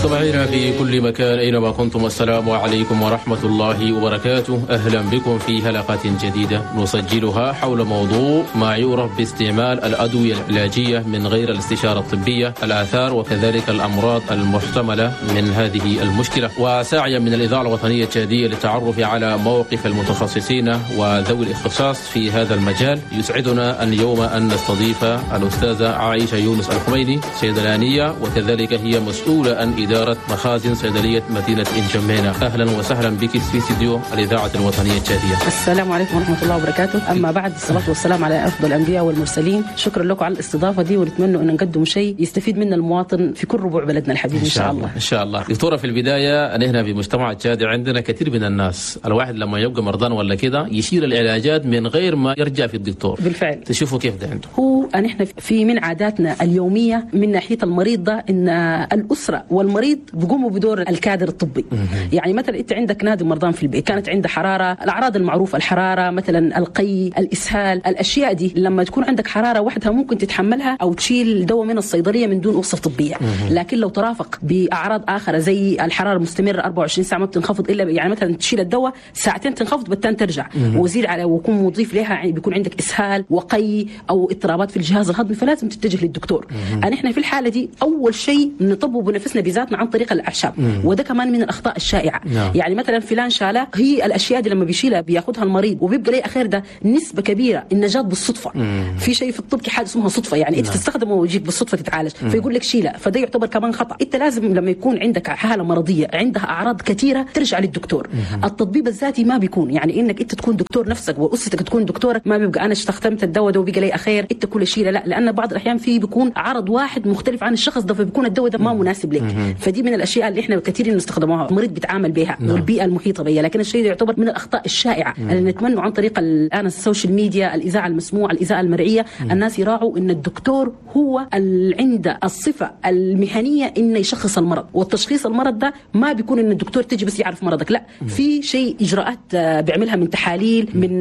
مستمعينا في كل مكان أينما كنتم، السلام عليكم ورحمة الله وبركاته. أهلا بكم في حلقة جديدة نسجلها حول موضوع ما يعرف باستعمال الأدوية العلاجية من غير الاستشارة الطبية، الآثار وكذلك الأمراض المحتملة من هذه المشكلة. وساعيا من الإذاعة الوطنية التشادية للتعرف على موقف المتخصصين وذوي الاختصاص في هذا المجال، يسعدنا اليوم أن نستضيف الأستاذة عائشة يونس الخميني، صيدلانية وكذلك هي مسؤولة عن إدارة مخازن صيدلية مدينة إنجمينا. أهلا وسهلا بك في استديو الإذاعة الوطنية التشادية. السلام عليكم ورحمة الله وبركاته. أما بعد، الصلاة والسلام على أفضل الأنبياء والمرسلين. شكرا لكم على الاستضافة دي، ونتمنى أن نقدم شيء يستفيد منه المواطن في كل ربوع بلدنا الحبيب إن شاء الله. إن شاء الله. دكتورة، في البداية نحن في مجتمع التشادي عندنا كثير من الناس الواحد لما يبقى مرضان ولا كده يشيل العلاجات من غير ما يرجع في الدكتور. بالفعل. تشوفوا كيف ده عنده؟ هو نحن في من عاداتنا اليومية من ناحية المريض ده إن الأسرة والمريض بيقوموا بدور الكادر الطبي. يعني مثلا انت عندك نادي مرضان في البيت، كانت عنده حراره، الاعراض المعروفه الحراره مثلا القي، الاسهال، الاشياء دي لما تكون عندك حراره وحدها ممكن تتحملها او تشيل دواء من الصيدليه من دون وصفه طبيه. لكن لو ترافق باعراض اخرى زي الحراره المستمره 24 ساعه ما بتنخفض الا يعني مثلا تشيل الدواء ساعتين تنخفض بالتالي ترجع، وزيد على ويكون مضيف لها بيكون عندك اسهال وقي او اضطرابات في الجهاز الهضمي، فلازم تتجه للدكتور. احنا في الحاله دي اول شيء نطبب بنفسنا بذاتنا عن طريق الاعشاب، وده كمان من الاخطاء الشائعه. يعني مثلا فلان شاله، هي الاشياء دي لما بيشيلها بياخذها المريض وبيبقى ليه اخير ده نسبه كبيره النجاه بالصدفه. في شيء في الطب حاجه اسمها صدفه، يعني انت تستخدمه ويجيك بالصدفه تتعالج، فيقول لك شيله، فده يعتبر كمان خطا. انت لازم لما يكون عندك حاله مرضيه عندها اعراض كثيره ترجع للدكتور. التطبيب الذاتي ما بيكون يعني انك انت تكون دكتور نفسك واسرتك تكون دكتورك، ما بيبقى انا استخدمت الدواء ده وبيجي لي اخير انت كل شيله، لا، لان بعض الاحيان في بيكون عرض واحد مختلف عن الشخص ده، فبيكون الدواء ده ما مناسب لك. فدي من الاشياء اللي احنا كثير نستخدموها، المريض بيتعامل بها والبيئه المحيطه بها. لكن الشيء ده يعتبر من الاخطاء الشائعه اللي نتمنى عن طريق الان السوشيال ميديا، الاذاعه المسموعه، الاذاعه المرئيه، الناس يراعوا ان الدكتور هو اللي عنده الصفه المهنيه انه يشخص المرض، والتشخيص المرض ده ما بيكون ان الدكتور تجي بس يعرف مرضك، لا، في شيء اجراءات بيعملها من تحاليل، من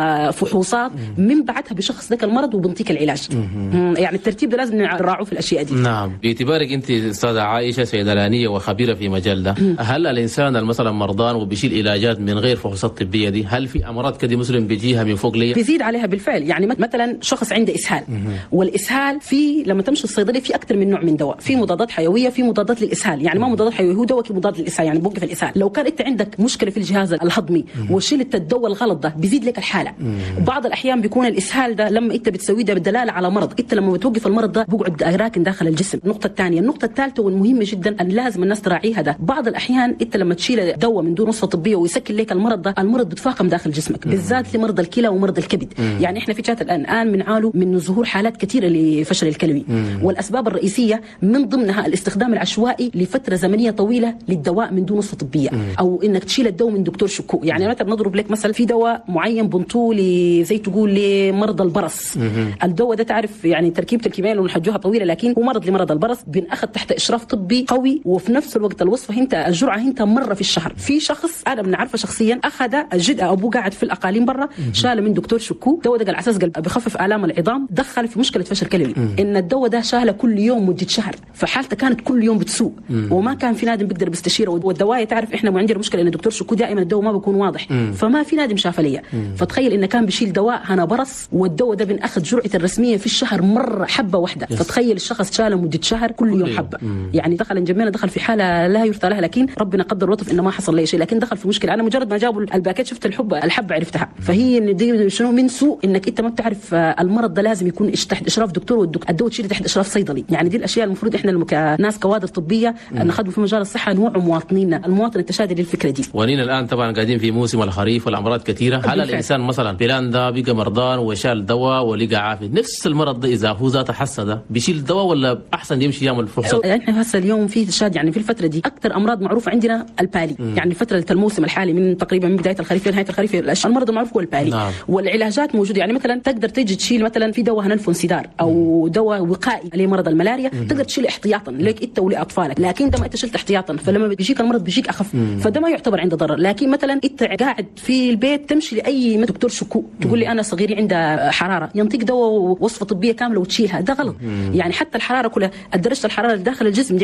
فحوصات، من بعدها بشخص ذاك المرض وبنطيك العلاج. يعني الترتيب ده لازم نراعوه في الاشياء دي. نعم. باعتبارك انت استاذه عائشه صيدلانيه وخبيره في مجال ده، هل الانسان مثلا مرضان وبيشيل علاجات من غير فحوصات طبيه دي، هل في امراض كده مسلم بيجيها من فوق ليه؟ بيزيد عليها بالفعل. يعني مثلا شخص عنده اسهال، والاسهال في لما تمشي الصيدليه في اكثر من نوع من دواء، في مضادات حيويه، في مضادات للاسهال، يعني ما مضادات حيويه، هو دواء مضاد للاسهال يعني بوقف الاسهال. لو كان انت عندك مشكله في الجهاز الهضمي وشلت الدواء الغلط ده بيزيد لك الحاله. بعض الاحيان بيكون الاسهال ده لما انت بتسويه ده بالدلاله على مرض، انت لما بتوقف المرض ده بيقعد راكن داخل الجسم. النقطه الثانيه، النقطه الثالثه والمهمه جدا ان لازم الناس تراعيها، ده بعض الاحيان انت لما تشيل دواء من دون وصفه طبيه ويسكن لك المرض ده، المرض بيتفاقم داخل جسمك، بالذات لمرضى الكلى ومرضى الكبد. يعني احنا في جهه الان بنعانوا من ظهور حالات كثيره لفشل الكلوي، والاسباب الرئيسيه من ضمنها الاستخدام العشوائي لفتره زمنيه طويله للدواء من دون وصفه طبيه، او انك تشيل الدواء من دكتور شكوك. يعني مثلا نضرب لك مثل في دواء معين بنطوه زي تقول لمرضى البرص. الدواء ده تعرف يعني تركيبه الكيميائيه اللي حجوها طويله، لكن هو مرض لمرض البرص، بنأخذ تحت اشراف طبي قوي، وفي نفس الوقت الوصفه انت الجرعه انت مره في الشهر. في شخص انا بنعرفه شخصيا اخذ ابوه قاعد في الاقاليم برا، شاله من دكتور شكوك دواء ده على اساس بخفف الام العظام، دخل في مشكله فشل كلوي. ان الدواء ده شاله كل يوم مده شهر، فحالته كانت كل يوم بتسوء، وما كان في نادم بيقدر بيستشيره. والدواء تعرف احنا عندنا مشكله ان دكتور شكوك دائما الدواء ما بيكون واضح، فما في نادم شاف ليا. فتخيل انه كان بيشيل دواء هنا برص، والدواء ده بناخذ جرعته الرسميه في الشهر مره حبه واحده. فتخيل الشخص شاله مده شهر كل يوم حبه. يعني دخل انجمينا، دخل في حاله لا يرثى لها، لكن ربنا قدر لطف انه ما حصل لي شيء، لكن دخل في مشكله. انا مجرد ما جابوا الباكيت شفت الحبه عرفتها. فهي ان دي شنو من سوء انك انت ما بتعرف المرض ده لازم يكون تحت اشراف دكتور، والدواء تشيله تحت اشراف صيدلي. يعني دي الاشياء المفروض احنا كناس كوادر طبيه نخدم في مجال الصحه نوعوا مواطنينا، المواطن التشادي للفكره دي. ونينا الان طبعا قاعدين في موسم الخريف والامراض كثيره، هل الانسان مثلا بلان ده بقى مرضان وشال دواء ولقى عافيه، نفس المرض ده اذا هو ذاته حسه ده بيشيل الدواء ولا احسن يمشي يعمل فحوصات؟ احنا هسه اليوم في تشادي، يعني في الفتره دي اكثر امراض معروفه عندنا البالي. يعني فتره الموسم الحالي من تقريبا من بدايه الخريف لنهايه الخريف المرض المعروف هو البالي. والعلاجات موجوده، يعني مثلا تقدر تيجي تشيل مثلا في دواء هنالفونسيدار او دواء وقائي لمرض الملاريا، تقدر تشيل احتياطا لك انت ولاطفالك، لكن ده ما انت شلت احتياطا، فلما بيجيك المرض بيجيك اخف، فده ما يعتبر عنده ضرر. لكن مثلا انت قاعد في البيت تمشي لاي دكتور شكوك تقول لي انا صغيري عنده حراره، ينطيك دواء وصفه طبيه كامله وتشيلها، ده غلط. يعني حتى الحراره كلها درجه الحراره اللي داخل الجسم دي عندها مقياس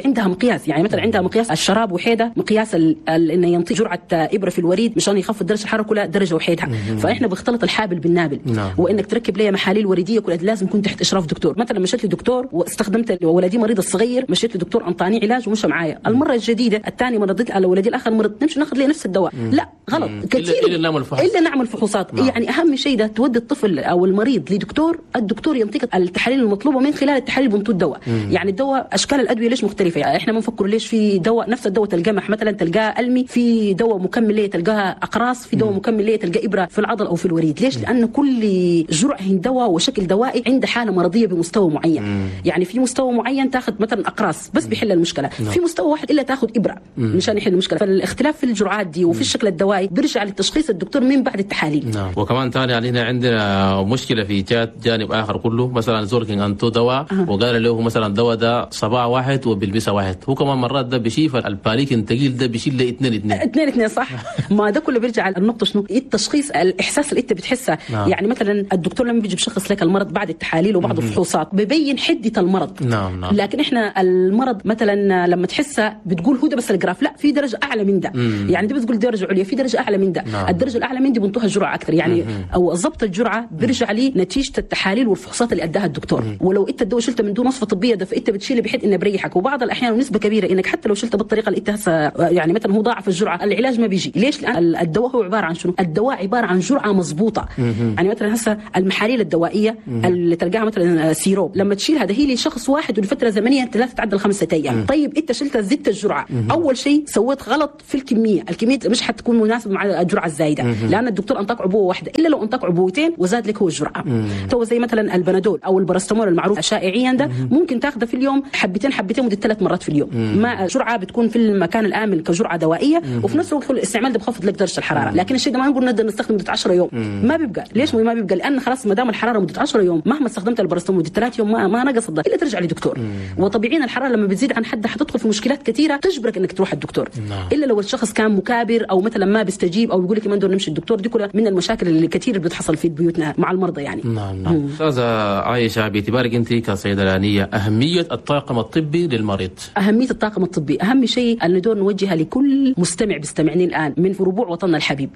مقياس، يعني مثلا عندها مقياس الشراب وحيده، مقياس انه ينطي جرعه ابره في الوريد مشان يخفض درجه الحراره كلها درجه وحيدها. فاحنا بنختلط الحابل بالنابل. وانك تركب لي محاليل وريديه كلها لازم يكون تحت اشراف دكتور. مثلا مشيت لدكتور واستخدمت ولدي مريض الصغير، مشيت لدكتور انطاني علاج ومشى معايا، المره الجديده الثانيه مرضت على ولدي الاخر مرض، نمشي ناخذ لي نفس الدواء. لا غلط كثير، الا نعمل فحوصات. يعني اهم شيء ده تودي الطفل او المريض لدكتور، الدكتور ينطيك التحاليل المطلوبه، من خلال التحاليل بنطوا الدواء. يعني الدواء اشكال الادويه ليش مختلفه؟ يعني احنا بنفكر ليش في دواء نفس الدواء تلقاه مثلا تلقاه المي، في دواء مكمل ليه تلقاها اقراص، في دواء مكمل ليه تلقى ابره في العضل او في الوريد. ليش؟ لان كل جرعه من دواء وشكل دوائي عنده حاله مرضيه بمستوى معين. يعني في مستوى معين تاخذ مثلا اقراص بس بيحل المشكله، في مستوى واحد الا تاخذ ابره مشان يحل المشكله. فالاختلاف في الجرعات دي وفي الشكل الدوائي بيرجع للتشخيص الدكتور من بعد التحاليل. وكمان ثاني يعني هنا عندنا مشكله في جانب اخر كله، مثلا زوركين انتو دواء وقال له مثلا دواء ده صباع واحد وبيلبسها واحد، هو كمان مرات ده بيشيف الباليكين الثقيل ده بيشيل له اثنين صح. ما ده كله بيرجع النقطه شنو؟ التشخيص، الاحساس اللي انت بتحسه. يعني مثلا الدكتور لما بيجي بيشخص لك المرض بعد التحاليل وبعض الفحوصات ببين حده المرض. لكن احنا المرض مثلا لما تحسه بتقول هو ده بس الجراف، لا في درجه اعلى من ده. يعني دي بتقول درجه عليا، في درجه اعلى من ده. الدرجه الاعلى من دي بنطوها الجرعه اكثر. يعني او ضبط الجرعه بيرجع لي نتيجه التحاليل والفحوصات اللي اداها الدكتور. ولو انت الدواء شلته من دون وصفه طبيه ده فانت بتشيله بحيث انه بريحك، وبعض الاحيان ونسبه كبيره انك حتى لو شلته بالطريقه اللي انت هسه يعني مثلا هو ضاعف الجرعه العلاج ما بيجي. ليش؟ لان الدواء هو عباره عن شنو؟ الدواء عباره عن جرعه مضبوطه. يعني مثلا هسه المحاليل الدوائيه اللي تلقاها مثلا سيروب لما تشيل هذا هي لشخص واحد ولفتره زمنيه لا تتعدى 5 ايام. طيب انت شلت زدت الجرعه، اول شيء سويت غلط في الكميه مش حتكون مناسبه مع الجرعه الزايده، لان الدكتور انطاك عبوه واحده، الا لو انطاك عبوتين وزاد لك هو الجرعه. تو زي مثلا البنادول او البارستامول المعروف شائعيا ده ممكن تاخذه في اليوم حبتين مده 3 مرات في اليوم. ما جرعه بتكون في المكان الامن كجرعه دوائيه، وفي نفس الوقت الاستعمال ده بخفض لك درجه الحراره. لكن الشيء ده ما نقول نقدر نستخدم مده 10 يوم، ما بيبقى. ليش ما بيبقى؟ لان خلاص ما دام الحراره مده 10 يوم مهما استخدمت البارستامول مده 3 يوم ما نقص الضغط الا ترجع لدكتور. وطبيعيا الحراره لما بتزيد عن حدها حتدخل في مشكلات كثيره تجبرك انك تروح الدكتور. الا لو الشخص كان مكابر او مثلا ما بيستجيب او يقول لك ما ندور نمشي الدكتور. دي كلها من المشاكل اللي كثير بتحصل في بيوتنا مع المرضى يعني. نعم. استاذه عائشه، باعتبارك انت كصيدلانيه، اهميه الطاقم الطبي للمريض. اهميه الطاقم الطبي اهم شيء الندور نوجهها لكل مستمع بيستمعني الان من ربوع وطننا الحبيب.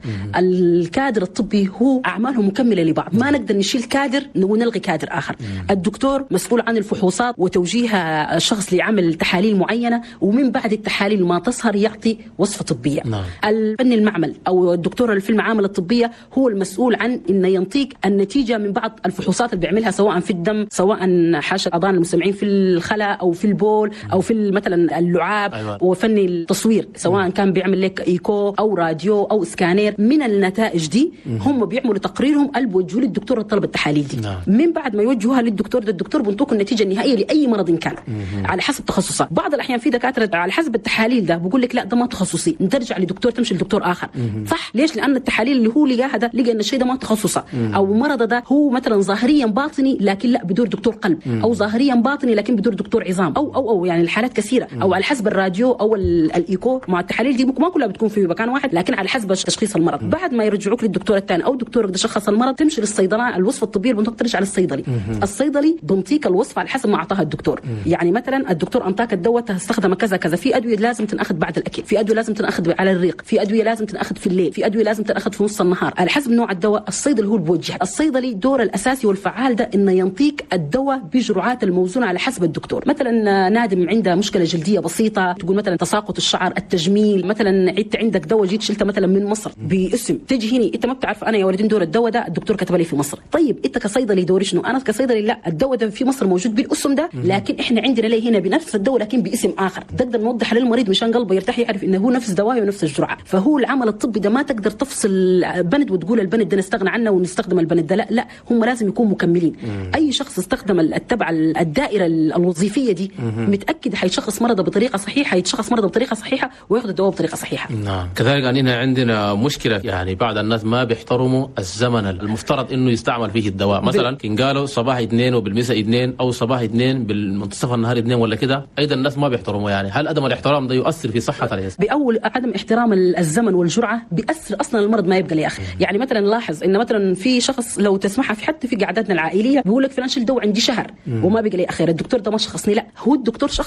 الكادر الطبي هو اعمالهم مكمله لبعض، ما نقدر نشيل كادر ونلغي كادر اخر. الدكتور مسؤول عن الفحوصات وتوجيه الشخص لعمل تحاليل معينه، ومن بعد التحاليل ما تظهر يعطي وصفه طبيه. الفني المعمل او الدكتور اللي في المعامل الطبيه هو المسؤول عن انه ينطيك النتيجه من بعض الفحوصات اللي بيعملها، سواء في الدم، سواء حاشا الاذان المستمعين في الخلاء او في البول او في مثلا اللعاب. وفني التصوير سواء كان بيعمل لك ايكو او راديو او اسكانير. من النتائج دي هم بيعملوا تقريرهم بيوجهوا للدكتور الطلب التحاليل دي. من بعد ما يوجهوها للدكتور ده الدكتور بنطوك النتيجه النهائيه لاي مرض كان على حسب تخصصه. بعض الاحيان في دكاتره على حسب التحاليل ده بقول لك لا ده ما تخصصي، ترجع لدكتور تمشي لدكتور اخر. صح؟ ليش؟ لان التحاليل اللي هو لقاها ده لقى ان الشيء ده ما تخصصه، او مرض ده هو مثلا ظاهريا باطني لكن لا بدور دكتور قلب، او ظاهريا باطني لكن بدور دكتور عظام، او يعني الحالات كثيره، او على حسب الراديو او الايكو. مع التحاليل دي ما كلها بتكون في مكان واحد، لكن على حسب تشخيص المرض. بعد ما يرجعوك للدكتور الثاني او دكتورك ده شخص المرض تمشي للصيدلانه. الوصفه الطبيه بنطق ترجع للصيدلي. الصيدلي بنطيك الوصفه على حسب ما اعطاها الدكتور. يعني مثلا الدكتور انطاك الدواء تستخدمه كذا كذا، في ادويه لازم تنأخذ بعد الاكل، في ادويه لازم تنأخذ على الريق، في ادويه لازم تنأخذ في الليل، في ادويه لازم تنأخذ في نص النهار. على حسب نوع الدواء الصيدلي هو بوجه. الصيدلي دور الاساسي والفعال ده انه ينطيك الدواء بجرعات الموزونه على حسب الدكتور. مثلا نادم عنده مشكله جلديه بسيطه، تقول مثلا تساقط الشعر، التجميل، مثلا انت عندك دواء جيت شلته مثلا من مصر باسم، تجي هنا انت ما بتعرف انا يا ولدين دور الدواء ده الدكتور كتب لي في مصر. طيب انت كصيدلي دوري شنو؟ انا كصيدلي لا الدواء ده في مصر موجود بالاسم ده، لكن احنا عندنا ليه هنا بنفس الدواء لكن باسم اخر. تقدر نوضح للمريض مشان قلبه يرتاح يعرف انه هو نفس دواء ونفس الجرعه. فهو العمل الطبي ده ما تقدر تفصل بند وتقول البند ده نستغنى عنه ونستخدم البند ده، لا هم لازم يكونوا مكملين. اي شخص استخدم التبع الدائره الوظيفيه دي متاكد حيشخص مرضه بطريقه صحيحه، يتشخص مرضه بطريقه صحيحه وياخذ الدواء بطريقه صحيحه. نعم. كذلك هنا عندنا مشكله، يعني بعض الناس ما بيحترموا الزمن المفترض انه يستعمل فيه الدواء. مثلا كان قالوا صباح 2 وبالمساء 2 او صباح 2 بالمنتصف النهار 2 ولا كده، ايضا الناس ما بيحترموا. يعني هل عدم الاحترام ده يؤثر في صحه الانسان؟ باول عدم احترام الزمن والجرعه بيأثر اصلا المرض ما يبقى يا اخي. يعني مثلا لاحظ ان مثلا في شخص لو تسمعها في حتى في قعداتنا العائليه بيقول لك فلان شيل دواء عندي شهر وما بقى لي اخير الدكتور ده ما شخصني. لا هو الدكتور شخصك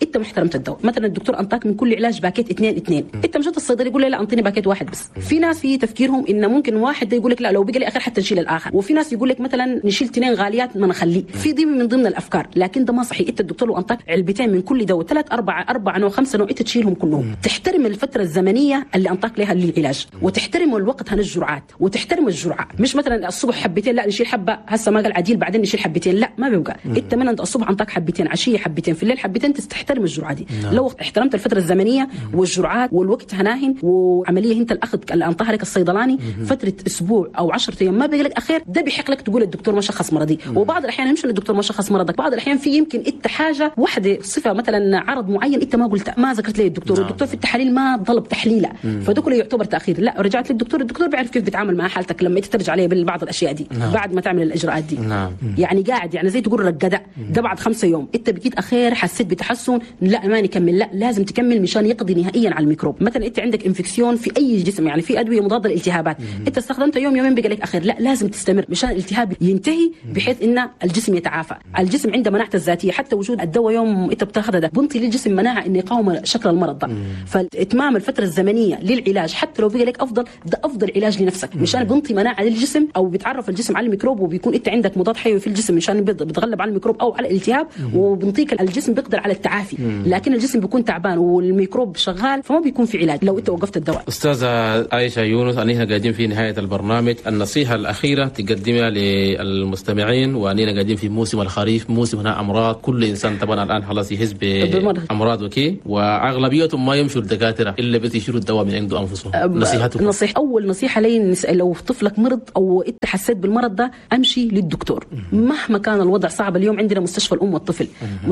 انت ما احترمت الدواء. مثلا الدكتور انطاك من كل علاج باكيت 2 انت مشيت الصيدلي يقول لي لا انطيني باكيت واحد بس. في ناس في تفكيرهم انه ممكن واحد ده يقول لك لا لو بقى لي اخر حتى نشيل الاخر، وفي ناس يقول لك مثلا نشيل 2 غاليات ما نخليه. في دي من ضمن الافكار، لكن ده ما صحيح. انت الدكتور لو انطاك علبتين من كل دواء 3 4 نوع 5 نوع انت تشيلهم كلهم. تحترم الفتره الزمنيه اللي انطاك لها للعلاج، وتحترم الوقت هن الجرعات، وتحترم الجرعه. مش مثلا الصبح حبتين لا نشيل حبه هسه ما قال عديل بعدين نشيل حبتين، لا ما بيبقى. انت من انت الصبح انطاك حبتين، عشيه حبتين، في الليل حبتين، تحترم الجرعه دي. لو احترمت الفتره الزمنيه والجرعات والوقت هناهن وعمليه انت الاخذ اللي انطاها لك الصيدلاني فتره اسبوع او 10 ايام ما بيجي لك اخير، ده بيحق لك تقول الدكتور ما شخص مرضي. وبعض الاحيان مش الدكتور ما شخص مرضك، بعض الاحيان في يمكن انت حاجه واحده صفه مثلا عرض معين انت ما قلت ما ذكرت لي الدكتور، والدكتور في التحاليل ما طلب تحليله، فده كله يعتبر تاخير. لا رجعت للدكتور، الدكتور بيعرف كيف بيتعامل مع حالتك لما انت ترجع عليه ببعض الاشياء دي بعد ما تعمل الاجراءات دي. يعني قاعد يعني زي تقول رقدة ده بعد 5 يوم انت بقيت اخير حسيت بتحسن، لا ما نكمل، لا لازم تكمل مشان يقضي نهائيا على الميكروب. مثلا انت عندك انفكسيون في اي جسم، يعني في ادويه مضاده للالتهابات انت استخدمت يوم يومين بقى لك اخير، لا لازم تستمر مشان الالتهاب ينتهي بحيث ان الجسم يتعافى. الجسم عنده مناعته الذاتيه، حتى وجود الدواء يوم انت بتاخذه ده بنطي للجسم مناعه انه يقاوم شكل المرض ده. فاتمام الفتره الزمنيه للعلاج حتى لو بقى لك افضل، ده افضل علاج لنفسك مشان بنطي مناعه للجسم او بتعرف الجسم على الميكروب، وبيكون انت عندك مضاد حيوي في الجسم مشان بتغلب على الميكروب او على الالتهاب، وبنطيك الجسم بيقدر على التعافي. لكن الجسم بيكون تعبان والميكروب شغال فما بيكون في علاج لو انت وقفت الدواء. استاذه عائشه يونس، اننا قاعدين في نهايه البرنامج، النصيحه الاخيره تقدمها للمستمعين، واننا قاعدين في موسم الخريف، موسم هنا امراض، كل انسان طبعا الان خلاص يحس بامراض وكي، واغلبيتهم ما يمشوا الدكاتره الا بس يشيلوا الدواء من عنده انفسهم. نصيحتكم؟ اول نصيحه لي لو طفلك مرض او انت حسيت بالمرض ده امشي للدكتور مهما كان الوضع صعب. اليوم عندنا مستشفى الام والطفل،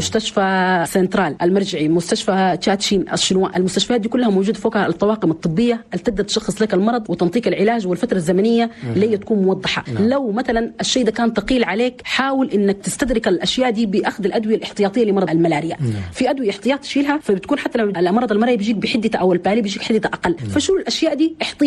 مستشفى سنترال المرجعي، مستشفى تشاتشين الشنواء، المستشفيات دي كلها موجوده فوقها الطواقم الطبيه اللي تقدر تشخص لك المرض وتنطيك العلاج، والفتره الزمنيه ليه تكون موضحه. لو مثلا الشيء ده كان ثقيل عليك حاول انك تستدرك الاشياء دي باخذ الادويه الاحتياطيه لمرض الملاريا. في ادويه احتياط تشيلها فبتكون حتى لو المرض المرضي بيجيك بحدته او البالي بيجيك حدته اقل، فشو الاشياء دي احتياط